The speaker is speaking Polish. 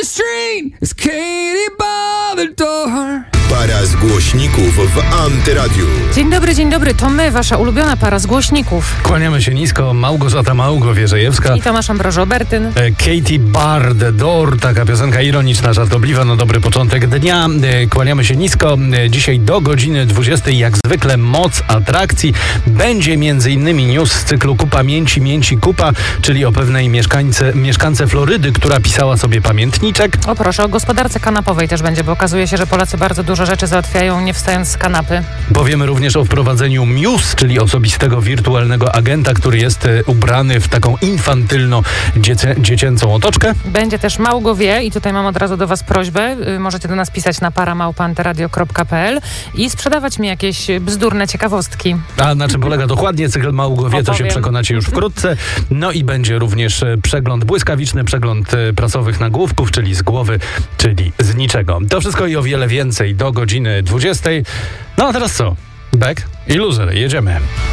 street as Katie by the door. Para z głośników w Antyradiu. Dzień dobry, to my, wasza ulubiona para z głośników. Kłaniamy się nisko, Małgorzata Małgo-Wierzejewska I Tomasz Ambrożo-Bertyn. Katie Bar the Door, taka piosenka ironiczna, żartobliwa, no dobry początek dnia. Kłaniamy się nisko. Dzisiaj do godziny 20, jak zwykle moc atrakcji. Będzie m.in. news z cyklu Kupa Mięci Kupa, czyli o pewnej mieszkance Florydy, która pisała sobie pamiętniczek. O proszę, o gospodarce kanapowej też będzie, bo okazuje się, że Polacy bardzo dużo rzeczy załatwiają nie wstając z kanapy. Powiemy również o wprowadzeniu Muse, czyli osobistego wirtualnego agenta, który jest ubrany w taką infantylno-dziecięcą otoczkę. Będzie też Małgo wie i tutaj mam od razu do was prośbę. Możecie do nas pisać na para@antyradio.pl i sprzedawać mi jakieś bzdurne ciekawostki. A na czym polega dokładnie cykl Małgo wie, to się przekonacie już wkrótce. No i będzie również błyskawiczny przegląd prasowych nagłówków, czyli z głowy, czyli z niczego. To wszystko i o wiele więcej do godziny 20. No a teraz co? Beck i Loser. Jedziemy.